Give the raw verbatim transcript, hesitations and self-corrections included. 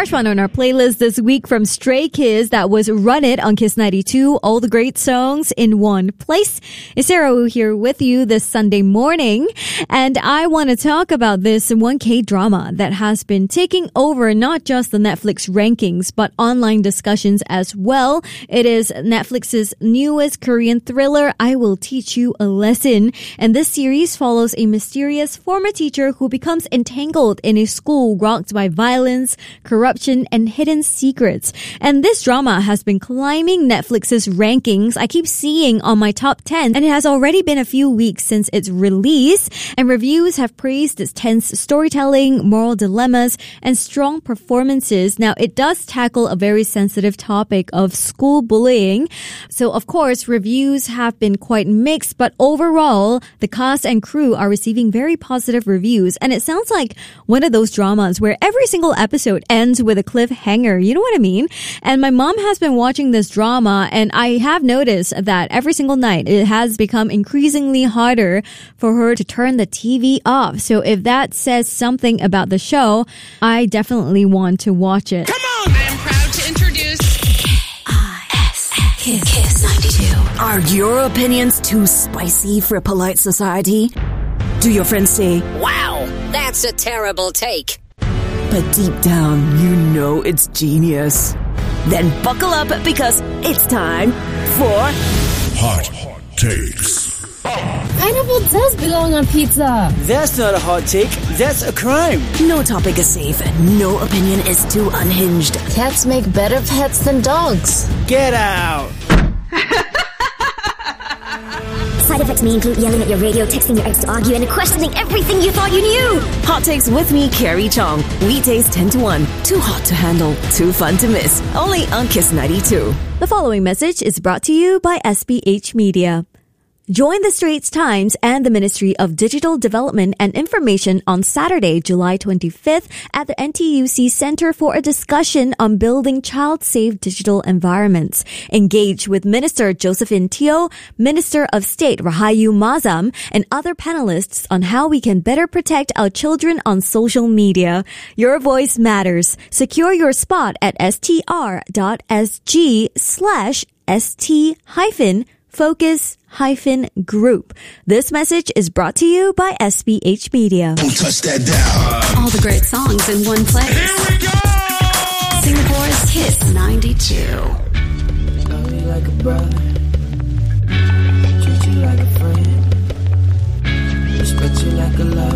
first one on our playlist this week from Stray Kids, that was Run It on Kiss ninety-two. All the great songs in one place. It's Sarah Wu here with you this Sunday morning. And I want to talk about this one K-drama that has been taking over not just the Netflix rankings, but online discussions as well. It is Netflix's newest Korean thriller, I Will Teach You a Lesson. And this series follows a mysterious former teacher who becomes entangled in a school rocked by violence, corruption, and hidden secrets. And this drama has been climbing Netflix's rankings. I keep seeing on my top ten, and it has already been a few weeks since its release. And reviews have praised its tense storytelling, moral dilemmas, and strong performances. Now, it does tackle a very sensitive topic of school bullying. So, of course, reviews have been quite mixed, but overall, the cast and crew are receiving very positive reviews. And it sounds like one of those dramas where every single episode ends with a cliffhanger. You know what I mean? And my mom has been watching this drama, and I have noticed that every single night it has become increasingly harder for her to turn the T V off. So if that says something about the show, I definitely want to watch it. Come on! I am proud to introduce K I S Kiss, Kiss ninety-two. Are your opinions too spicy for polite society? Do your friends say, "Wow, that's a terrible take"? But deep down, you know it's genius. Then buckle up, because it's time for Hot Takes. Pineapple does belong on pizza. That's not a hot take. That's a crime. No topic is safe. No opinion is too unhinged. Cats make better pets than dogs. Get out. Side effects may include yelling at your radio, texting your ex to argue, and questioning everything you thought you knew. Hot Takes with me, Carrie Chong. Weekdays ten to one. Too hot to handle. Too fun to miss. Only on Kiss ninety-two. The following message is brought to you by S B H Media. Join the Straits Times and the Ministry of Digital Development and Information on Saturday, July twenty-fifth at the N T U C Center for a discussion on building child-safe digital environments. Engage with Minister Josephine Teo, Minister of State Rahayu Mazam, and other panelists on how we can better protect our children on social media. Your voice matters. Secure your spot at str.sg slash st hyphen focus hyphen group. This message is brought to you by S B H Media. Don't touch that down. All the great songs in one place. Here we go! Singapore's Kiss ninety-two. Love me like a brother.